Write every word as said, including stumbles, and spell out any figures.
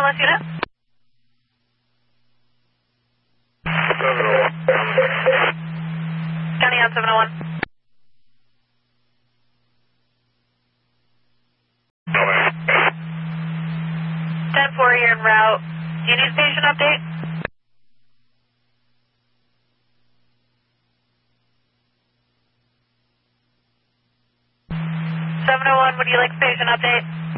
ambulance unit? County on seven oh one. ten four, you're en route. Do you need station update? seven oh one, would you like station update?